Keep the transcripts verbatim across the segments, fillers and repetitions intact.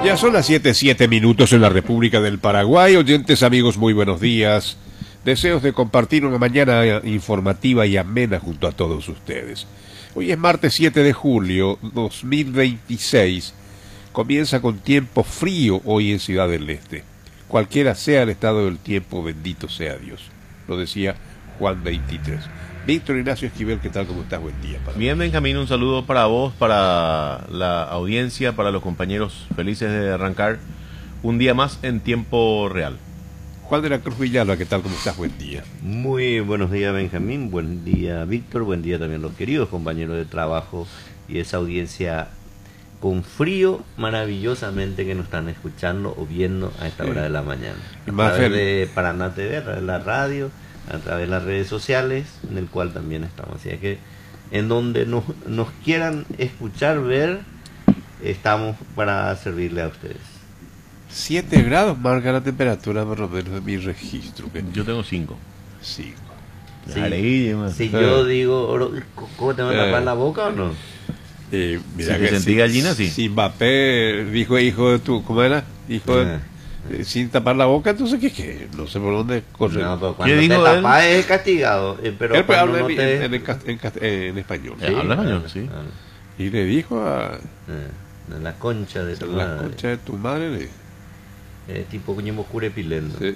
Ya son las siete, siete minutos en la República del Paraguay. Oyentes, amigos, muy buenos días. Deseos de compartir una mañana informativa y amena junto a todos ustedes. Hoy es martes siete de julio dos mil veintiséis. Comienza con tiempo frío hoy en Ciudad del Este. Cualquiera sea el estado del tiempo, bendito sea Dios. Lo decía Juan veintitrés. Víctor Ignacio Esquivel, ¿qué tal? ¿Cómo estás? Buen día. Para Bien, Benjamín, un saludo para vos, para la audiencia, para los compañeros felices de arrancar un día más en tiempo real. Juan de la Cruz Villalba, ¿qué tal? ¿Cómo estás? Buen día. Muy buenos días, Benjamín. Buen día, Víctor. Buen día también los queridos compañeros de trabajo y esa audiencia con frío maravillosamente que nos están escuchando o viendo a esta hora de la mañana. A través de Paraná T V, a través de la radio, a través de las redes sociales, en el cual también estamos. Así que en donde nos, nos quieran escuchar, ver, estamos para servirle a ustedes. siete grados marca la temperatura por lo menos de mi registro. Yo tengo cinco. cinco. Sí, si yo digo, ¿cómo te van a tapar la boca o no? Eh, mira si que te sentí si, gallina, sí. Si Mbappé dijo hijo de tu, ¿cómo era? Hijo de, Ah. eh, sin tapar la boca, entonces ¿qué qué? No sé por dónde corre. No, pero cuando ¿Qué te dijo tapas es castigado. Eh, pero Él cuando habla no en, te... en, en, en, en, en español. Sí, habla español, sí. Y le dijo a Ah, la concha de tu la madre. concha de tu madre. Le, Eh, tipo coñemo cure pilendo. sí.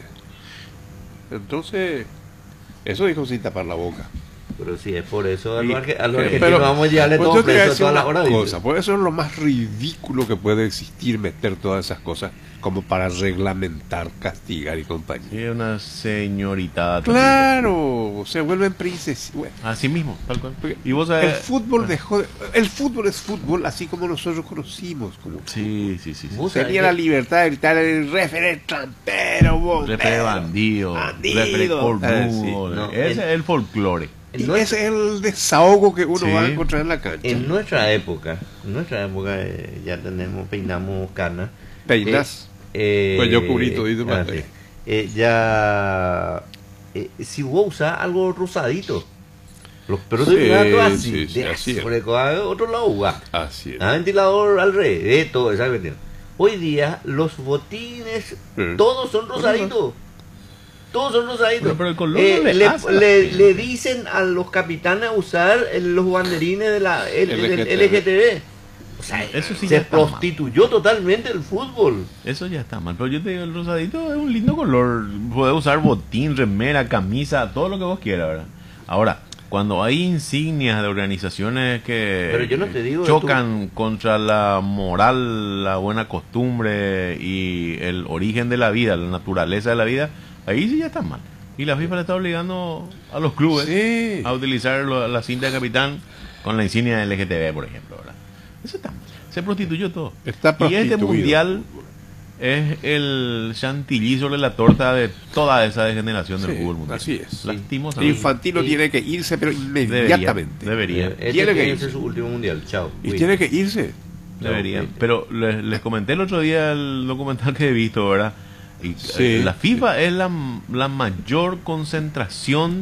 Entonces, eso dijo sin tapar la boca. Pero sí, es por eso a Y- los arge- a los Eh, argentinos pero, vamos a llevarle pues todo yo te voy a preso decir toda la una hora. dice. cosa, por eso es lo más ridículo que puede existir meter todas esas cosas como para reglamentar, castigar y compañía. Sí, una señorita. Claro, se vuelven princesas. Bueno, Así mismo, tal cual. porque Y vos el sabés... fútbol dejó de- el fútbol es fútbol así como nosotros conocimos como Sí, sí, sí. sí. Vos sabés tenía que- la libertad de gritar el referee trampero, bombero, Refere bandido, bandido. refere cornudo. Ah, sí. No, Ese el- es el folclore. Y En nuestra, ese es el desahogo que uno Sí. va a encontrar en la cancha. en nuestra época, en nuestra época eh, ya tenemos, peinamos canas. Peinas. Eh, Pues yo cubrito, dice ah, Mateo. sí. Eh, ya eh, si vos usás algo rosadito, los perros Sí, de gato así, sí, sí, de así es. por el co- otro lado uva. Así es. Ah, ventilador al revés, de todo, esa cuestión. Hoy día los botines Sí. todos son rosaditos. Todos son rosaditos. Pero- pero el color Eh, no le le, hace la le- pena. le dicen a los capitanes a usar el- los banderines de la el- del L G T B. L G T B. O sea, Eso sí se ya está mal. prostituyó totalmente el fútbol. Eso ya está mal. Pero yo te digo, el rosadito es un lindo color. Podés usar botín, remera, camisa, todo lo que vos quieras, ¿verdad? Ahora, cuando hay insignias de organizaciones que Pero yo no te digo de chocan contra la moral, la buena costumbre y el origen de la vida, la naturaleza de la vida, ahí sí ya está mal. Y la FIFA le está obligando a los clubes Sí. a utilizar lo- la cinta de capitán con la insignia L G T B, por ejemplo, ¿verdad? Eso está mal. Se prostituyó todo. Está Y este prostituido. mundial es el chantilly sobre la torta de toda esa degeneración del Sí, fútbol mundial. así es. Lastimosamente. Infantino Y- tiene que irse, pero Debería, inmediatamente. debería, Este Tiene que tiene que irse. ser su último mundial. Chao. Y Uy. tiene que irse. debería. No, Pero les, les comenté el otro día el documental que he visto, ¿verdad? Y, Sí, eh, la FIFA sí. es la, la mayor concentración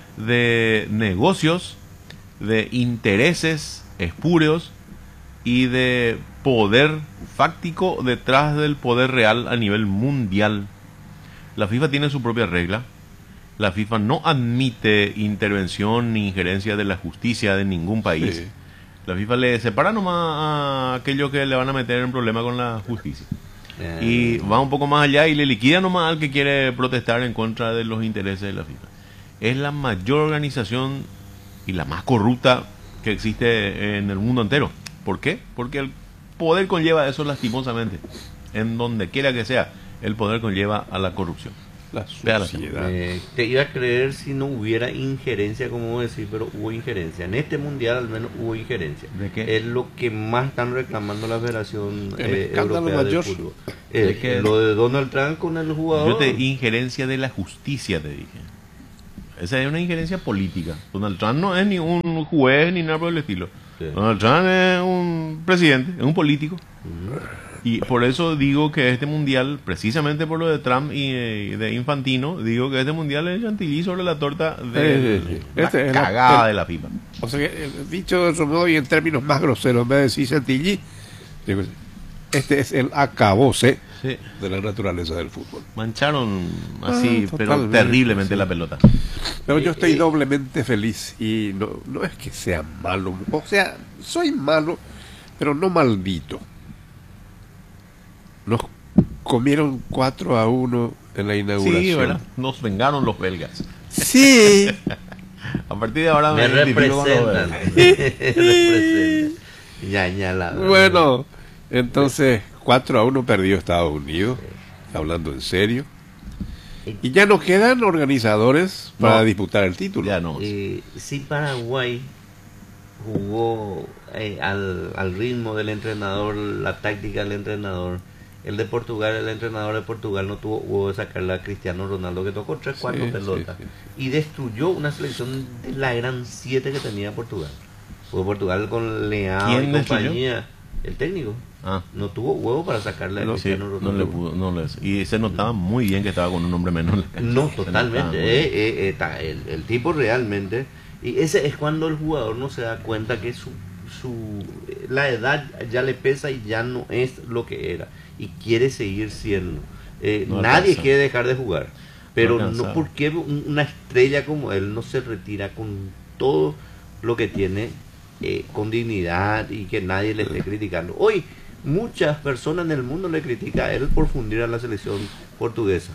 de negocios, de intereses espurios y de poder fáctico detrás del poder real a nivel mundial. La FIFA tiene su propia regla. La FIFA no admite intervención ni injerencia de la justicia de ningún país. Sí. La FIFA le separa nomás a aquellos que le van a meter en problema con la justicia. Eh, Y va un poco más allá y le liquida nomás al que quiere protestar en contra de los intereses de la FIFA. Es la mayor organización y la más corrupta que existe en el mundo entero. ¿Por qué? Porque el poder conlleva eso lastimosamente. En donde quiera que sea, el poder conlleva a la corrupción. La Véala. sociedad. Eh, te iba a creer si no hubiera injerencia, como vos decís, pero hubo injerencia. En este mundial al menos hubo injerencia. ¿De qué? Es lo que más están reclamando la Federación El eh, escándalo Europea mayor. de Fútbol. Eh, ¿De qué? Lo de Donald Trump con el jugador. Yo te injerencia de la justicia, te dije. Esa es una injerencia política. Donald Trump no es ni un juez ni nada por el estilo. Sí. Donald Trump es un presidente, es un político. Ujú. Y por eso digo que este mundial, precisamente por lo de Trump y eh, de Infantino, digo que este mundial es chantilly sobre la torta de Sí, sí, sí. la Este es la- cagada el- de la FIFA. O sea que el dicho de otro modo y en términos más groseros, en vez de decir chantilly, digo, Este es el acabose Sí. de la naturaleza del fútbol. Mancharon así, Ah, pero totalmente, terriblemente sí. la pelota. Pero yo estoy Eh, eh. doblemente feliz y no, no es que sea malo, o sea, soy malo, pero no maldito. Nos comieron cuatro a uno en la inauguración. Sí, ¿verdad? Nos vengaron los belgas. Sí. A partir de ahora Me identifico con los representan. belgas. Me representan. Ya, ya la. Bueno, entonces cuatro a uno perdió Estados Unidos, hablando en serio. Y ya no quedan organizadores para No. disputar el título. Ya no. Eh, si Paraguay jugó eh, al, al ritmo del entrenador, la táctica del entrenador, el de Portugal, el entrenador de Portugal no tuvo huevo de sacarle a Cristiano Ronaldo, que tocó tres, cuatro Sí, pelotas sí, y destruyó una selección de la gran siete que tenía Portugal. Porque Portugal con Leao y ¿Quién destruyó? compañía, el técnico, Ah, no tuvo huevo para sacarle a no, sí, Cristiano no Ronaldo. le pudo, no les, y se notaba muy bien que estaba con un hombre menos en la cancha. No, Se notaba totalmente. muy eh, bien. eh, eh, ta- el, el tipo realmente. Y ese es cuando el jugador no se da cuenta que su, su la edad ya le pesa y ya no es lo que era. Y quiere seguir siendo. Eh, No nadie alcanza. quiere dejar de jugar. Pero No no, alcanza. porque un- una estrella como él no se retira con todo lo que tiene eh, con dignidad y que nadie le esté criticando. Hoy muchas personas en el mundo le critican a él por fundir a la selección portuguesa.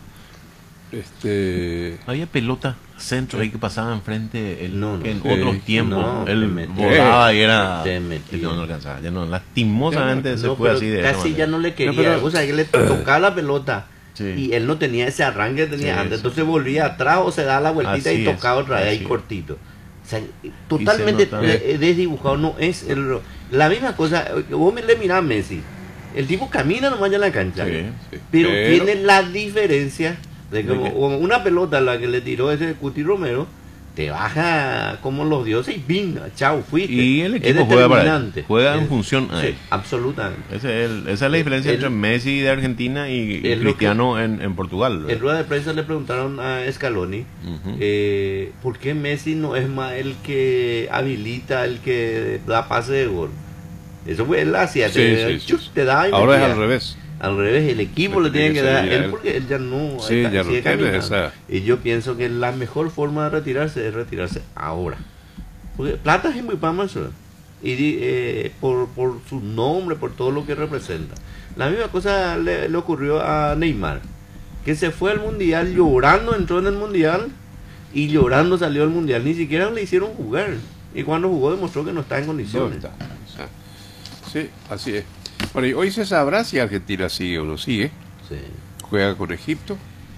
Este, Había pelota centro ahí que pasaba enfrente el- No, no. en Sí. otros tiempos. No, te Él metí. volaba y era. Te metí. y no, no alcanzaba. Ya no, lastimosamente se No, fue pero así de esa casi manera. ya no le quería. No, pero- O sea, que le tocaba la pelota Sí. y él no tenía ese arranque que tenía Sí, antes. sí. Entonces volvía atrás o se daba la vueltita Así y es, tocaba otra vez ahí así es. cortito. O sea, totalmente nota. eh, desdibujado. No es el, la misma cosa. eh, Vos me le mirás a Messi. El tipo camina nomás ya en la cancha. Sí. sí. Pero, Pero- tiene la diferencia de que ¿De como- qué? como una pelota la que le tiró ese Cuti Romero, te baja como los dioses y pinga, chao, fuiste. Y el Es equipo juega para él. determinante. Juega en Es- función a sí, él. absolutamente. Ese es el- esa es la diferencia El- entre Messi de Argentina y, y es lo Cristiano en, en Portugal. ¿verdad? En rueda de prensa le preguntaron a Scaloni Ujú. eh, por qué Messi no es más el que habilita, el que da pase de gol. Eso fue él hacía, Sí, te, sí, chup, sí. te daba y Ahora es metía. al revés. Al revés, el equipo Le le tiene tiene que que dar a servir a él él. porque él ya no, Sí, está- ya no sigue tiene caminando. esa- Y yo pienso que la mejor forma de retirarse es retirarse ahora. Porque plata es muy para más. Y di- eh, por, por su nombre, por todo lo que representa. La misma cosa le, le ocurrió a Neymar, que se fue al mundial llorando, entró en el mundial y llorando salió al mundial. Ni siquiera le hicieron jugar. Y cuando jugó demostró que no está en No condiciones. está. O sea, sí, así es. Bueno, y hoy se sabrá si Argentina sigue o no sigue. Sí. Juega con Egipto.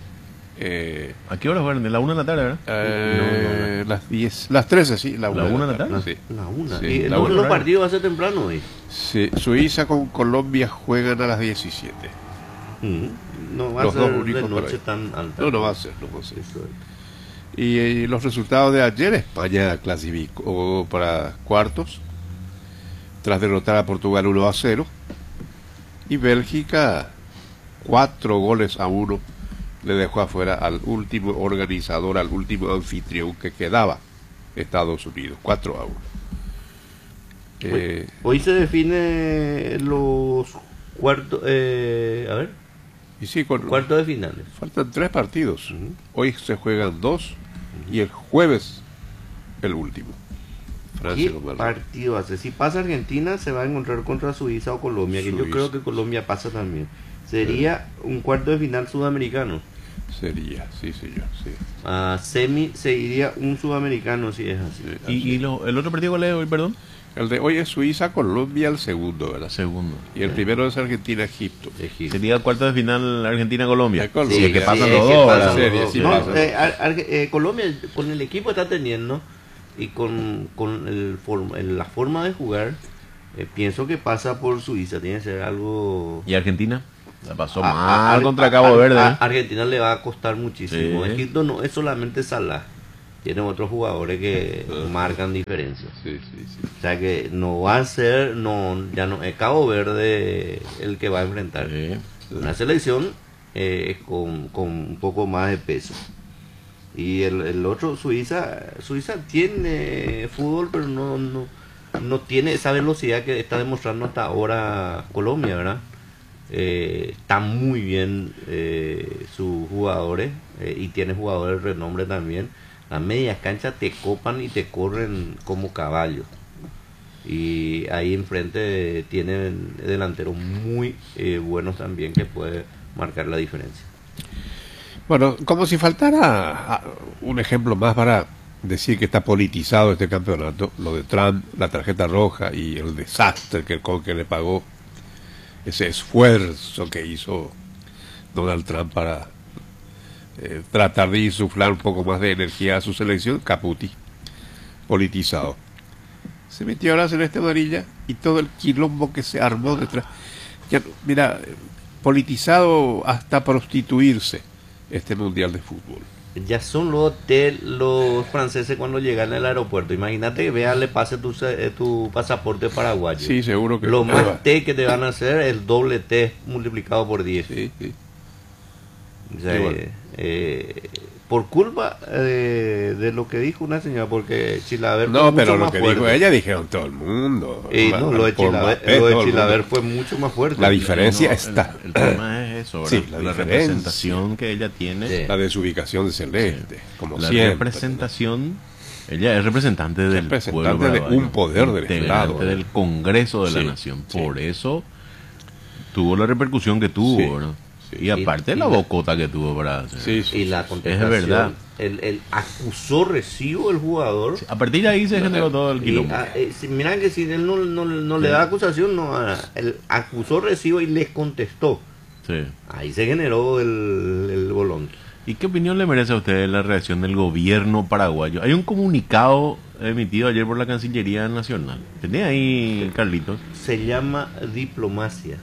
Eh, ¿A qué hora juegan? De la una de la tarde, ¿verdad? eh, las diez, las trece, sí, la una, una de la tarde? Sí. La una. Sí, y la no- una. los partidos va a ser temprano hoy. Sí, Suiza con Colombia juegan a las diecisiete. Mm, No va Los a dos ser de únicos por noche ahí. tan alta. No, no va a ser, no va a ser. Eso es. Y, eh, los resultados de ayer, España clasificó para cuartos tras derrotar a Portugal uno a cero y Bélgica cuatro goles a uno le dejó afuera al último organizador, al último anfitrión que quedaba, Estados Unidos, cuatro a uno. Eh, Hoy se define los cuartos, eh, a ver, y sí, con, cuartos de finales. faltan tres partidos. Ujú. Hoy se juegan dos y el jueves el último. Francia ¿Qué con Marruecos. partido hace? Si pasa Argentina, se va a encontrar contra Suiza o Colombia, que yo Suiza. creo que Colombia pasa también. Sería un cuarto de final sudamericano. Sería, sí, señor, sí. A semi se iría un sudamericano si es así. Sí. ¿Y, y lo- el otro partido cuál es hoy, perdón? El de hoy es Suiza, Colombia, el segundo, ¿verdad? Segundo. Y el primero es Argentina, Egipto. Egipto. Sería cuarto de final Argentina-Colombia. Eh, Colombia. Si es que Sí, pasan sí, los es que dos, pasan ¿verdad? los Sí, dos. sí, No, pasan. eh, Ar- Ar- eh, Colombia con el equipo que está teniendo y con, con el form- el- la forma de jugar, eh, pienso que pasa por Suiza. Tiene que ser algo. ¿Y Argentina? La pasó A- mal a- contra a- Cabo a- Verde. a ¿eh? Argentina le va a costar muchísimo. Sí. Egipto no es solamente Salah. Tienen otros jugadores que Ah. marcan diferencias. Sí, sí, sí. O sea que no va a ser, no, ya no es Cabo Verde el que va a enfrentar. Sí. Una selección eh, con, con un poco más de peso. Y el, el otro, Suiza, Suiza tiene fútbol, pero no, no, no tiene esa velocidad que está demostrando hasta ahora Colombia, ¿verdad? Eh, están muy bien eh, sus jugadores eh, y tiene jugadores de renombre también. Las medias canchas te copan y te corren como caballos. Y ahí enfrente tienen delanteros muy eh, buenos también que puede marcar la diferencia. Bueno, como si faltara un ejemplo más para decir que está politizado este campeonato, lo de Trump, la tarjeta roja y el desastre que, que le pagó, ese esfuerzo que hizo Donald Trump para eh, tratar de insuflar un poco más de energía a su selección, Caputi, politizado. Se metió a la celeste amarilla y todo el quilombo que se armó detrás. Ya, mira, politizado hasta prostituirse este mundial de fútbol. Ya son los de los franceses cuando llegan al aeropuerto. Imagínate que vea, le pase tu, tu pasaporte paraguayo. Sí, seguro que lo más T que te van a hacer es el doble T multiplicado por diez. Sí, sí. O sea, bueno. eh, eh, por culpa eh, de lo que dijo una señora, porque Chilaver no, fue pero mucho lo más que fuerte. dijo ella dijeron todo el mundo. Y no, lo de Chilaver, lo de Chilaver fue mucho más fuerte. La diferencia no, está. El, el tema es eso, ¿verdad? Sí, la, la representación que ella tiene. Sí. La desubicación de Celeste, sí. como la siempre. La representación, ella es representante del representante pueblo de un poder del Estado. del Congreso de sí, la Nación. Por sí. eso tuvo la repercusión que tuvo, sí. ¿verdad? Y aparte y la, la bocota que tuvo para sí, sí, y la contestación, es verdad. El, el acusó recibo el jugador. Sí, a partir de ahí se generó todo el quilombo. Eh, si, mira que si él no, no, no sí. le da acusación, no, él acusó recibo y les contestó. Sí. Ahí se generó el, el bolón. ¿Y qué opinión le merece a usted la reacción del gobierno paraguayo? Hay un comunicado emitido ayer por la Cancillería Nacional. ¿Tenía ahí, Carlitos? Se llama diplomacia.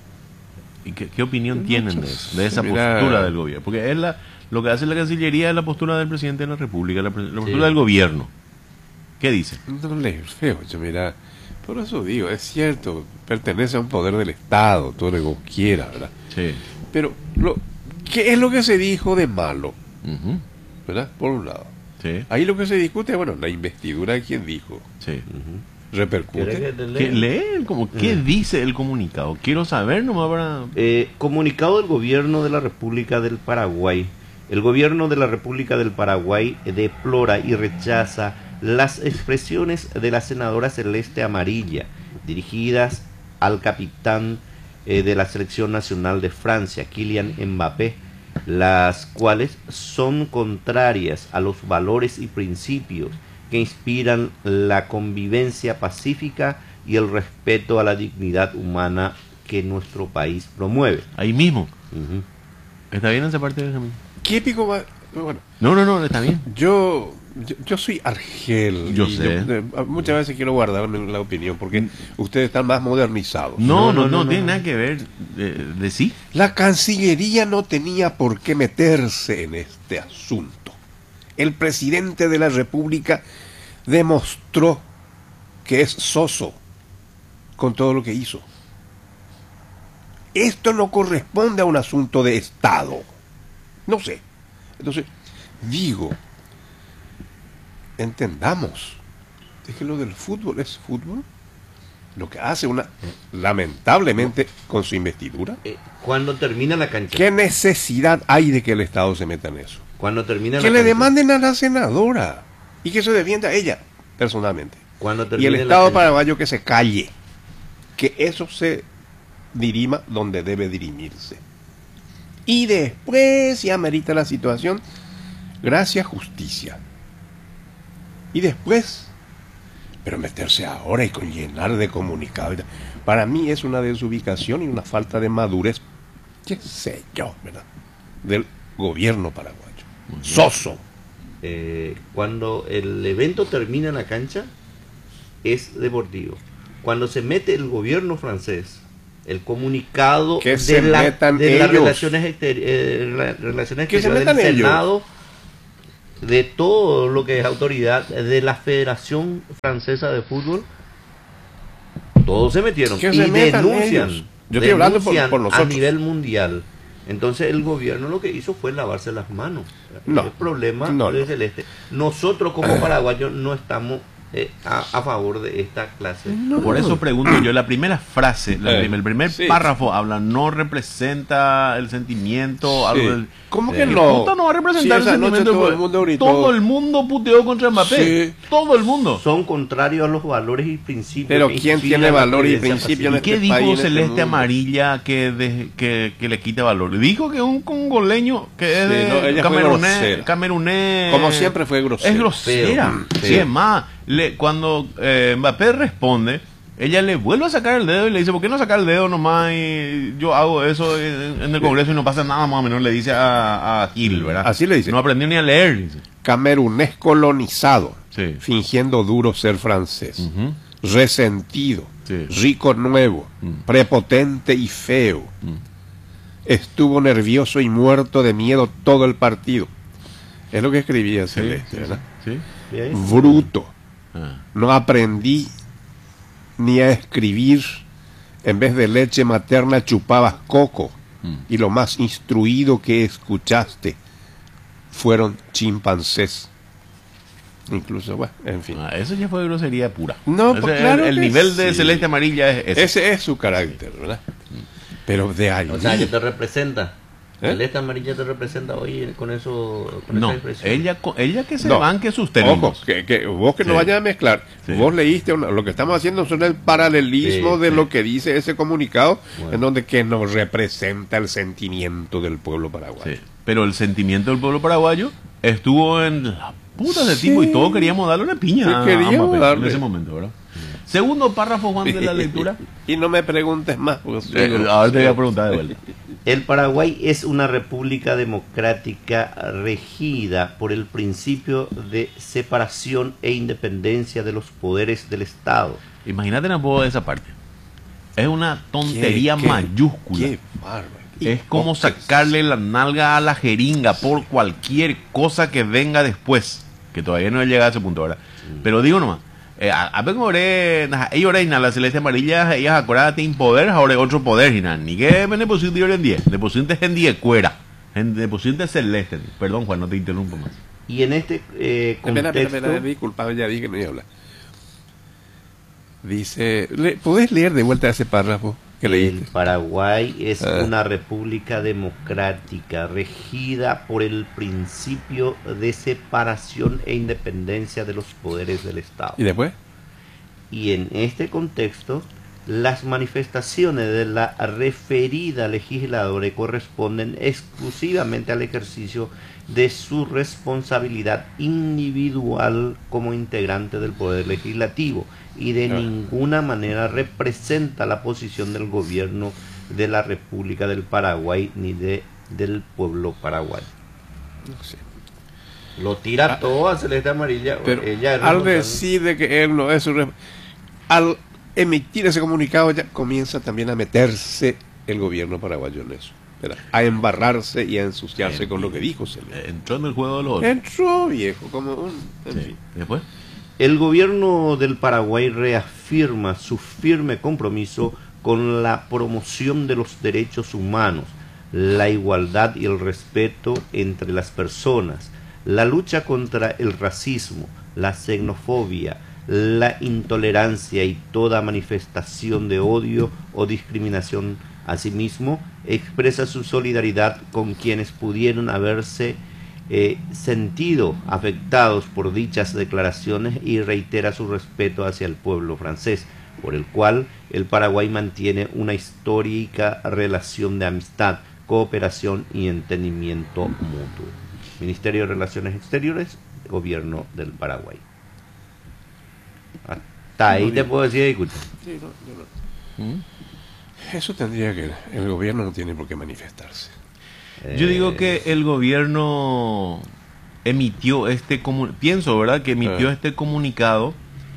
¿Y qué, qué opinión tienen de, de esa Mira, postura del gobierno? Porque es la, lo que hace la Cancillería es la postura del presidente de la República, la, la postura sí. del gobierno. ¿Qué dice? No le feo, yo mira, por eso digo, es cierto, pertenece a un poder del Estado, todo lo que quiera, ¿verdad? Sí. Pero, lo, ¿qué es lo que se dijo de malo? Uh-huh. ¿Verdad? Por un lado. Sí. Ahí lo que se discute, bueno, la investidura de quién dijo. Sí. Uh-huh. Repercute. ¿Qué lee? Como, ¿Qué uh-huh. dice el comunicado? Quiero saber nomás para... Eh, comunicado del gobierno de la República del Paraguay. El gobierno de la República del Paraguay deplora y rechaza las expresiones de la senadora Celeste Amarilla, dirigidas al capitán eh, de la Selección Nacional de Francia, Kylian Mbappé, las cuales son contrarias a los valores y principios que inspiran la convivencia pacífica y el respeto a la dignidad humana que nuestro país promueve. Ahí mismo. Uh-huh. ¿Está bien esa parte, Benjamín? ¿Qué pico va? Bueno, no, no, no, está bien. Yo, yo, yo soy argel. Yo sé. Yo, muchas veces quiero guardarme la opinión porque ustedes están más modernizados. No, no, no, no, no, no tiene no. nada que ver de, de sí. La Cancillería no tenía por qué meterse en este asunto. El presidente de la República demostró que es soso con todo lo que hizo. Esto no corresponde a un asunto de Estado. No sé. Entonces, digo, entendamos, es que lo del fútbol es fútbol. Lo que hace una, lamentablemente, con su investidura. Eh, cuando termina la cancha. ¿Qué necesidad hay de que el Estado se meta en eso? Cuando termina que la le cancha. demanden a la senadora y que se defienda a ella, personalmente. Cuando y el Estado paraguayo que se calle. Que eso se dirima donde debe dirimirse. Y después, si amerita la situación, gracias, justicia. Y después, pero meterse ahora y con llenar de comunicados, para mí es una desubicación y una falta de madurez, qué sé yo, ¿verdad? Del gobierno paraguayo. Soso. Eh, cuando el evento termina en la cancha, es deportivo. Cuando se mete el gobierno francés, el comunicado que de, se la, metan de ellos. las relaciones, exter eh, la, relaciones que exteriores se del ellos. Senado, de todo lo que es autoridad, de la Federación Francesa de Fútbol, todos se metieron que y se denuncian, ellos. Yo estoy hablando por, por nosotros. A nivel mundial. Entonces el gobierno lo que hizo fue lavarse las manos. No, el problema no, es no. celeste. Nosotros como paraguayos no estamos eh, a, a favor de esta clase. No. Por eso pregunto yo, la primera frase, la, Eh, el primer sí. párrafo habla, no representa el sentimiento, Sí. algo del... ¿Cómo que Eh, no? puta no va a representar Sí, el esa noche sentimiento. todo del- el mundo gritó. todo el mundo puteó contra Mbappé. Sí. Todo el mundo. Son contrarios a los valores y principios. Pero que ¿quién inspiran tiene la valor y convivencia principio en ¿Y pacífica. qué este país, dijo en este Celeste mundo? Amarilla que, de- que, que le quita valor? Dijo que un congoleño que es Sí, de no, ella fue camerunés, grosera. camerunés. Como siempre fue grosera. Es grosera. Feo, Sí, feo. es más, le, cuando eh, Mbappé responde, ella le vuelve a sacar el dedo y le dice, ¿por qué no sacar el dedo nomás? Y yo hago eso en, en el Congreso y no pasa nada, más o menos le dice a, a Gil, ¿verdad? Así le dice. No aprendió ni a leer, dice. Camerunés colonizado, Sí. fingiendo duro ser francés, Ujú. resentido, Sí. rico nuevo, Mm. prepotente y feo. Mm. Estuvo nervioso y muerto de miedo todo el partido. Es lo que escribía Celeste, Sí, ¿verdad? sí. ¿Y ahí? Bruto. Ah. No aprendí ni a escribir. En vez de leche materna chupabas coco. Mm. Y lo más instruido que escuchaste fueron chimpancés. Incluso, bueno, en fin. Ah, eso ya fue grosería pura. No, Ese pues es claro el, el que nivel de sí. Celeste Amarilla es ese. Ese es su carácter, ¿verdad? Pero de ahí. O sea, que te representa. ¿Eh? Celeste Amarilla te representa hoy con eso. Con No, esa expresión. ella, co- ella que se No. banque sus Ojo, términos. que, que vos que no Sí. vayas a mezclar. Sí. Vos leíste, una- lo que estamos haciendo son el paralelismo Sí, de sí. lo que dice ese comunicado, Bueno. en donde que nos representa el sentimiento del pueblo paraguayo. Sí, pero el sentimiento del pueblo paraguayo estuvo en la puta de Sí. tipo y todos queríamos darle una piña Sí, a- a queríamos Mbappé darle. en ese momento, ¿verdad? Segundo párrafo, Juan, de la lectura. Y no me preguntes más. Porque soy Eh, grosero. ahora te voy a preguntar de vuelta. El Paraguay es una república democrática regida por el principio de separación e independencia de los poderes del Estado. Imagínate un poco esa parte. Es una tontería Qué- qué- mayúscula. Qué bárbaro. Es como Hipócrita. sacarle la nalga a la jeringa por cualquier cosa que venga después. Que todavía no he llegado a ese punto ahora. Pero digo nomás. Eh, a a ver cómo ore, ellos orejan la celeste amarilla, ellas acuérdate en poder, ahora otro poder, y nada, ni que me deposite en diez, deposite en diez cuera, en deposite celeste. Perdón, Juan, no te interrumpo más. Y en este eh, Espera, contexto... espera, espera, disculpa, ya dije que no iba a hablar. Dice, le- ¿podés leer de vuelta ese párrafo que El leíste? Paraguay es Ah. una república democrática regida por el principio de separación e independencia de los poderes del Estado. ¿Y después? Y en este contexto, las manifestaciones de la referida legisladora corresponden exclusivamente al ejercicio de su responsabilidad individual como integrante del Poder Legislativo y de Ah. ninguna manera representa la posición del gobierno de la República del Paraguay ni de del pueblo paraguayo. No sé. Lo tira todo a Celeste Amarilla. Pero ella es al responsable. decir que él no es su... re- Al emitir ese comunicado ya comienza también a meterse el gobierno paraguayo en eso. ¿Verdad? A embarrarse y a ensuciarse con lo que dijo Celeste. Eh, Entró en el juego de los otros. Entró viejo, como un... En Sí. fin. Después. El gobierno del Paraguay reafirma su firme compromiso con la promoción de los derechos humanos, la igualdad y el respeto entre las personas, la lucha contra el racismo, la xenofobia, la intolerancia y toda manifestación de odio o discriminación. Asimismo, expresa su solidaridad con quienes pudieron haberse eh, sentido afectados por dichas declaraciones y reitera su respeto hacia el pueblo francés, por el cual el Paraguay mantiene una histórica relación de amistad, cooperación y entendimiento mutuo. Ministerio de Relaciones Exteriores, Gobierno del Paraguay. Hasta ahí Muy te bien. puedo decir, disculpa. Sí, no, yo no. Eso tendría que... El gobierno no tiene por qué manifestarse. Yo Eh, digo que el gobierno emitió este comunicado, pienso, ¿verdad? Que emitió Ah. este comunicado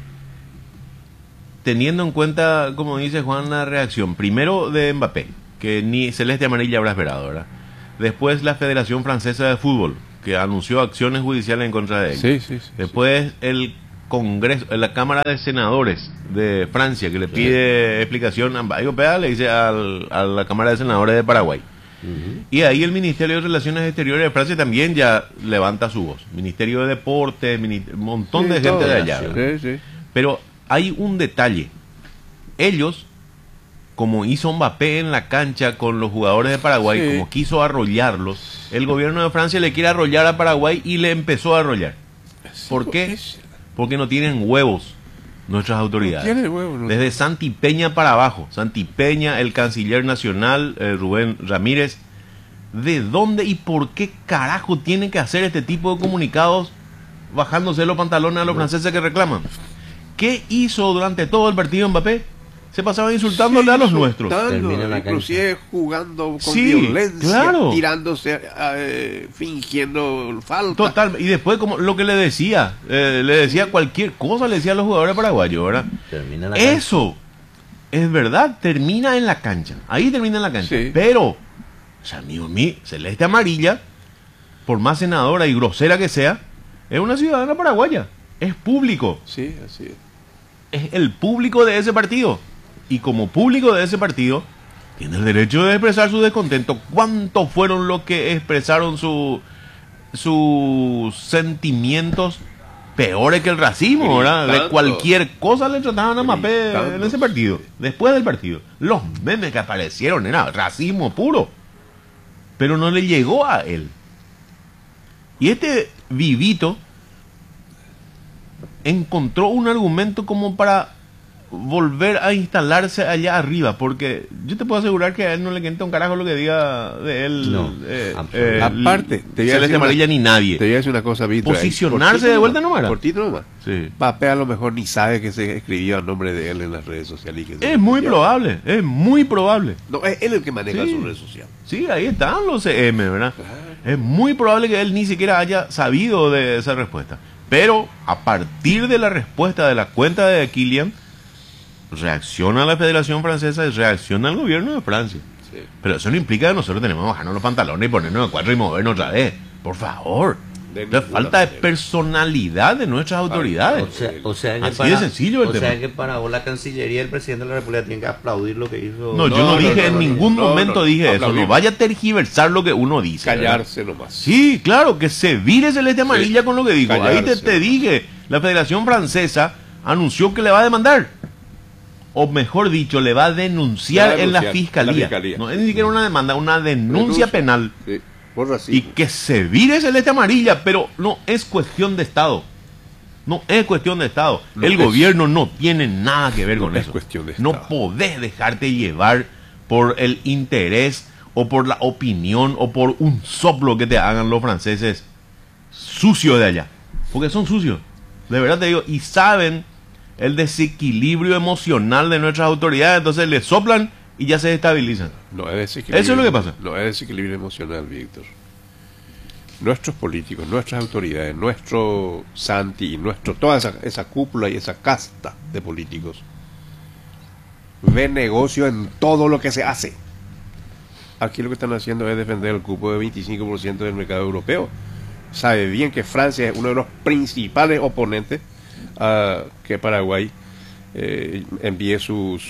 teniendo en cuenta, como dice Juan, la reacción. Primero de Mbappé, que ni Celeste Amarilla habrá esperado, ¿verdad? Después la Federación Francesa de Fútbol, que anunció acciones judiciales en contra de él. Sí, sí, sí. Después el Congreso, la Cámara de Senadores de Francia, que le pide explicación a Europea, le dice al- a la Cámara de Senadores de Paraguay. Ujú. Y ahí el Ministerio de Relaciones Exteriores de Francia también ya levanta su voz. Ministerio de Deportes, mini- un montón Sí, de gente todo. de allá. ¿verdad? Sí, sí. Pero hay un detalle. Ellos, como hizo Mbappé en la cancha con los jugadores de Paraguay, Sí. como quiso arrollarlos, el gobierno de Francia le quiere arrollar a Paraguay y le empezó a arrollar. ¿Por qué? Es- Porque no tienen huevos nuestras autoridades. tiene huevos, no. Desde Santi Peña para abajo. Santi Peña, el canciller nacional, eh, Rubén Ramírez. ¿De dónde y por qué carajo tienen que hacer este tipo de comunicados bajándose los pantalones a los franceses que reclaman? ¿Qué hizo durante todo el partido Mbappé? Se pasaba insultándole a los nuestros. Termina en la Inclusive jugando con Sí, violencia, claro. tirándose, eh, fingiendo falta. Total, y después como lo que le decía, eh, le decía cualquier cosa, le decía a los jugadores paraguayos, ¿verdad? Termina en la cancha. Eso, es verdad, termina en la cancha, ahí termina en la cancha, Sí. pero, o sea, amigo mío, celeste amarilla, por más senadora y grosera que sea, es una ciudadana paraguaya, es público, Sí, así es. es el público de ese partido, y como público de ese partido, tiene el derecho de expresar su descontento. ¿Cuántos fueron los que expresaron su, sus sentimientos peores que el racismo, ¿verdad? De Gritando. cualquier cosa le trataban a Mbappé Gritando. en ese partido, después del partido. Los memes que aparecieron era racismo puro, pero no le llegó a él. Y este vivito encontró un argumento como para volver a instalarse allá arriba, porque yo te puedo asegurar que a él no le quenta un carajo lo que diga de él. No, eh, absolutamente. eh, Aparte, te voy a Celeste decir una- Amarilla ni nadie. Te voy a decir una cosa, Víctor. Posicionarse Cortito de vuelta nomás, nomás. Cortito nomás. Sí. Mbappé a lo mejor ni sabe que se escribió a nombre de él en las redes sociales. y que se Es muy escribió. probable, es muy probable. No, es él el que maneja Sí. su red social. Sí, ahí están los C M, ¿verdad? Es muy probable que él ni siquiera haya sabido de esa respuesta. Pero a partir de la respuesta de la cuenta de Kylian, reacciona la Federación Francesa y reacciona el gobierno de Francia. Sí. Pero eso no implica que nosotros tenemos que bajarnos los pantalones y ponernos de cuatro y movernos otra vez. Por favor. De La ninguna falta de manera. personalidad de nuestras autoridades. O sea, o sea que Así para, de sencillo el o tema. sea que para vos la Cancillería y el presidente de la República tienen que aplaudir lo que hizo. No, yo no, No, no, dije no, en no, ningún no, momento no, dije eso. aplaudimos. No vaya a tergiversar lo que uno dice. ¿verdad? Callarse nomás. Sí, claro, que se vire celeste amarilla Sí. con lo que dijo. Ahí te, Callarse. te dije, la Federación Francesa anunció que le va a demandar. O mejor dicho, le va a denunciar, Le va a en la denunciar, fiscalía. en la fiscalía. No es ni siquiera una demanda, una denuncia Denuncia. penal. Sí, por Y racismo. que se vire celeste amarilla, pero no es cuestión de Estado. No es cuestión de Estado. No El es- gobierno no tiene nada que ver no con es eso. cuestión de No Estado. podés dejarte llevar por el interés o por la opinión o por un soplo que te hagan los franceses sucios de allá. Porque son sucios. De verdad te digo. Y saben el desequilibrio emocional de nuestras autoridades. Entonces le soplan y ya se estabilizan. No es desequilibrio. Eso es lo que pasa. No es desequilibrio emocional, Víctor. Nuestros políticos, nuestras autoridades, nuestro Santi, nuestro, toda esa, esa cúpula y esa casta de políticos ven negocio en todo lo que se hace. Aquí lo que están haciendo es defender el cupo de veinticinco por ciento del mercado europeo. Sabe bien que Francia es uno de los principales oponentes a que Paraguay eh, envíe sus...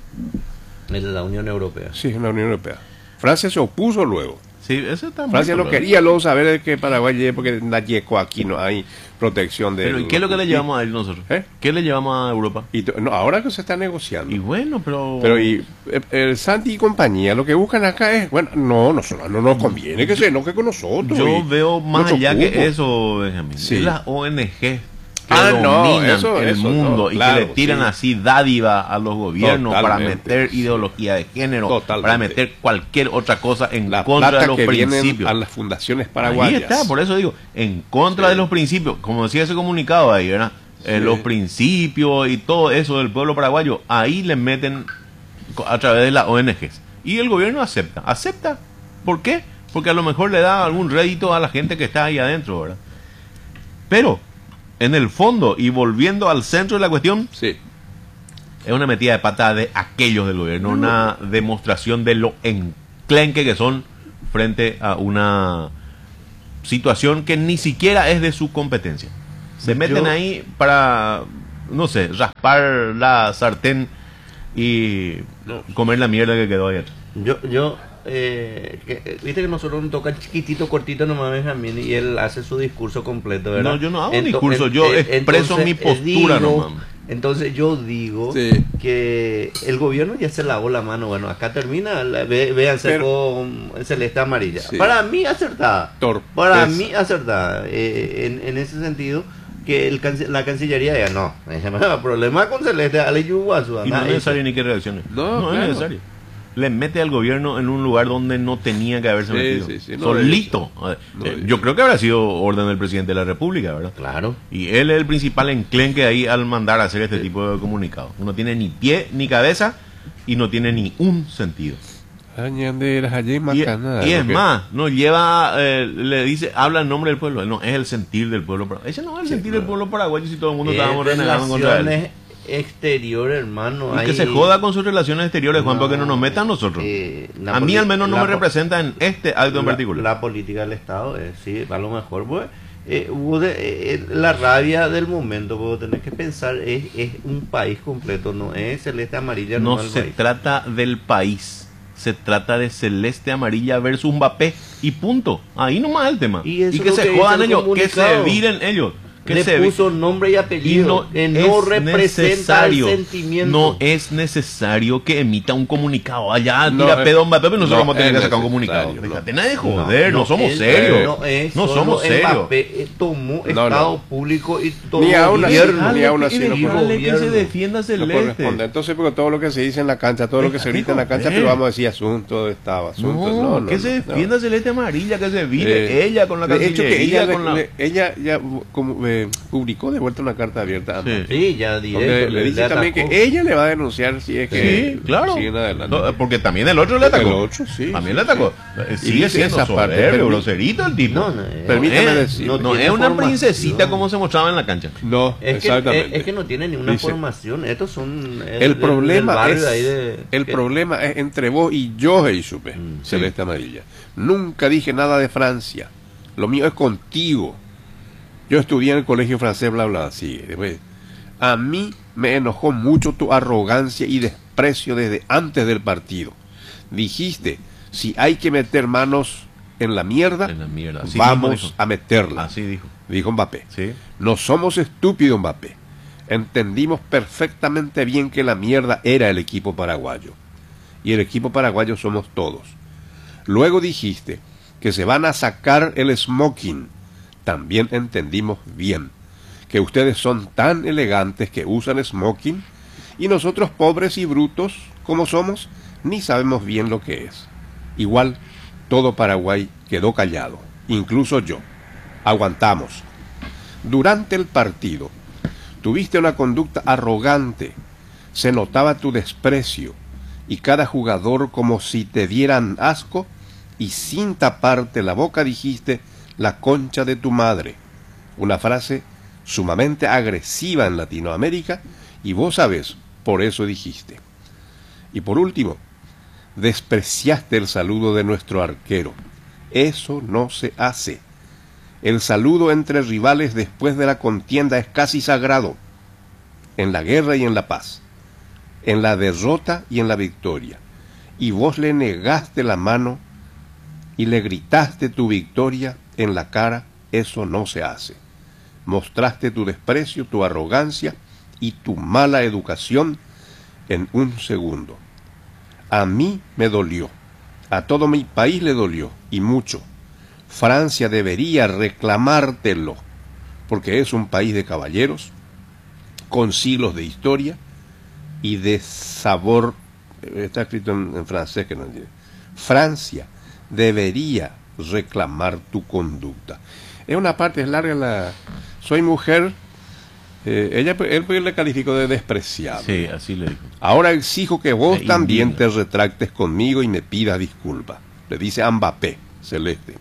En la Unión Europea. Sí, en la Unión Europea. Francia se opuso luego. Sí, eso está muy Francia no probable. quería luego saber de que Paraguay llegue porque en la Yeco aquí no hay protección de... Pero ¿y qué es lo que le llevamos a él nosotros? ¿Eh? ¿Qué le llevamos a Europa? Y to- no, ahora que se está negociando. Y bueno, pero... Pero y eh, el Santi y compañía lo que buscan acá es, bueno, no, nosotros no nos conviene que se enoje con nosotros. Yo y veo más nuestro allá cupo. que eso, Benjamín. Sí. Es las O N G que Ah, no, dominan eso- el eso mundo no, y claro, que le tiran sí. así dádiva a los gobiernos para Totalmente, meter sí. ideología de género, Totalmente. para meter cualquier otra cosa en La contra de plata los que vienen principios. a las fundaciones Ahí paraguayas. está, por eso digo, en contra Sí. de los principios, como decía ese comunicado ahí, ¿verdad? Eh, Sí. los principios y todo eso del pueblo paraguayo, ahí le meten co- a través de las O N Ges. Y el gobierno acepta. ¿Acepta? ¿Por qué? Porque a lo mejor le da algún rédito a la gente que está ahí adentro, ¿verdad? Pero, en el fondo, y volviendo al centro de la cuestión, Sí. es una metida de pata de aquellos del gobierno, una demostración de lo enclenque que son frente a una situación que ni siquiera es de su competencia. Se meten Yo- ahí para, no sé, raspar la sartén y comer la mierda que quedó ahí atrás. Yo, yo eh, que, viste que nosotros nos tocan chiquitito, cortito nomás Benjamín, y él hace su discurso completo, ¿verdad? No, yo no hago Ento- discurso, en- yo en- expreso entonces, mi eh, postura digo- nomás. Entonces yo digo Sí. que el gobierno ya se lavó la mano. Bueno, acá termina, la- ve, véanse Pero- con celeste amarilla. Sí. Para mí acertada. Torpeza. Para mí acertada. Eh, en, en ese sentido, que el cance- la Cancillería ya no. Problema con celeste, ale yuguazu, Y no anda, es necesario eso. ni que reaccione. No, No, claro. es necesario. Le mete al gobierno en un lugar donde no tenía que haberse Sí, metido. sí, sí, no Solito. lo Eh, No eh, lo yo creo que habrá sido orden del presidente de la República, ¿verdad? Claro. Y él es el principal enclenque ahí al mandar a hacer este tipo de comunicados. No tiene ni pie ni cabeza y no tiene ni un sentido. Añanderas, allí Y, macanada, y es porque- más, no lleva, eh, le dice, habla en nombre del pueblo. No, es el sentir del pueblo paraguayo. Ese no es el Sí, sentir no. del pueblo paraguayo si todo el mundo Eh, estábamos renegando contra él. relaciones exteriores, hermano. Y que hay- se joda con sus relaciones exteriores, Juan, No, porque no nos metan nosotros. eh, la a mí poli- al menos no la me po- representa en este acto en la, particular. la política del Estado, eh, sí, a lo mejor, pues, eh, hubo de- eh, la rabia del momento, porque tenés que pensar, es, es un país completo, no es celeste amarilla, No no el se país. trata del país, se trata de celeste amarilla versus Mbappé y punto. Ahí nomás el tema. Y eso que es lo se que jodan dice el ellos, que se comunicado. viren ellos. Que Le se vi- puso nombre y apellido, Y no que no es representa necesario, el sentimiento. no es necesario que emita un comunicado. Allá No, tira es- pedo Mbappé, pero nosotros no vamos a tener es que sacar un necesario, comunicado. no. Déjate nada de joder, no, No, somos él- serios. No, es No solo somos serios. Mbappé, eh, tomó No, Estado no. público y todo Ni aún así, gobierno. ni aún así no Déjale puede. que se Gobierno. defienda No Celeste. corresponde. Entonces, porque todo lo que se dice en la cancha, todo lo que se Déjate grita en la cancha, joder. pero vamos a decir asunto de Estado, asuntos. No, No, no, que no, se no. defienda Celeste amarilla, que se vire Eh, ella con la de hecho, que cancillería, ella, le- con la... le- ella ya como, eh, publicó de vuelta una carta abierta a Sí. Mbappé, Sí, ya donde directo. le dice también atacó. que ella le va a denunciar si es que Sí, claro. siguen adelante. No, porque también el otro le atacó. El otro, sí, También sí, le atacó. Eh, Y Sigue dice siendo esa parte, soberbio, permi- groserito el tipo. No, no, eh, Permítame es- decir. No, no es tiene una formación. princesita como se mostraba en la cancha. No, Es que, exactamente. es, es que no tiene ni una Dice, formación. Estos son. eh, El del- problema del barrio es de ahí de- el que- problema es entre vos y yo, Heisupe, Mm, Celeste Amarilla. Nunca dije nada de Francia. Lo mío es contigo. Yo estudié en el colegio francés, bla, bla, así. Después, a mí me enojó mucho tu arrogancia y desprecio desde antes del partido. Dijiste, si hay que meter manos en la mierda, En la mierda. Así mismo vamos dijo. a meterla. Así dijo. Dijo Mbappé. Sí. No somos estúpidos, Mbappé. Entendimos perfectamente bien que la mierda era el equipo paraguayo. Y el equipo paraguayo somos todos. Luego dijiste que se van a sacar el smoking. También entendimos bien que ustedes son tan elegantes que usan smoking y nosotros pobres y brutos como somos ni sabemos bien lo que es. Igual todo Paraguay quedó callado, incluso yo. Aguantamos. Durante el partido tuviste una conducta arrogante, se notaba tu desprecio y cada jugador como si te dieran asco y sin taparte la boca dijiste la concha de tu madre, una frase sumamente agresiva en Latinoamérica y vos sabés, por eso dijiste. Y por último, despreciaste el saludo de nuestro arquero. Eso no se hace. El saludo entre rivales después de la contienda es casi sagrado, en la guerra y en la paz, en la derrota y en la victoria. Y vos le negaste la mano y le gritaste tu victoria en la cara, eso no se hace. Mostraste tu desprecio, tu arrogancia y tu mala educación en un segundo. A mí me dolió, a todo mi país le dolió, y mucho. Francia debería reclamártelo, porque es un país de caballeros, con siglos de historia y de sabor. Está escrito en, en francés que no entiendo. Francia debería reclamar tu conducta. Es una parte, es larga la... Soy mujer, eh, ella, él le calificó de despreciable. Sí, así le dijo. Ahora exijo que vos Me también indigna. te retractes conmigo y me pidas disculpas. Le dice a Mbappé, Celeste.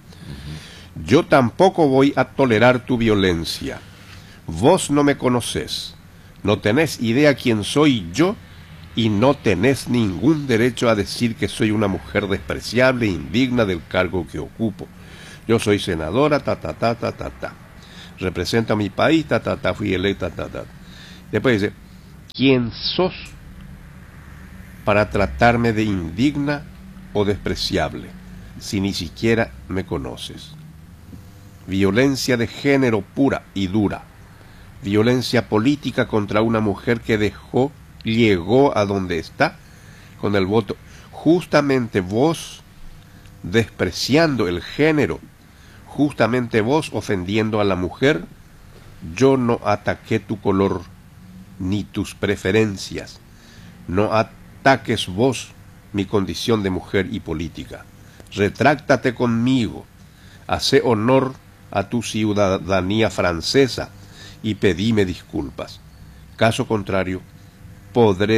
Yo tampoco voy a tolerar tu violencia. Vos no me conocés, no tenés idea quién soy yo y no tenés ningún derecho a decir que soy una mujer despreciable e indigna del cargo que ocupo. Yo soy senadora, ta, ta, ta, ta, ta, ta. Represento a mi país, ta, ta, ta, fui electa, ta, ta. Después dice, ¿quién sos para tratarme de indigna o despreciable si ni siquiera me conoces. Violencia de género pura y dura. Violencia política contra una mujer que dejó, llegó a donde está con el voto. Justamente vos despreciando el género, justamente vos ofendiendo a la mujer. Yo no ataqué tu color ni tus preferencias. No ataques vos mi condición de mujer y política. Retráctate conmigo. Hace honor a tu ciudadanía francesa y pedime disculpas. Caso contrario, podré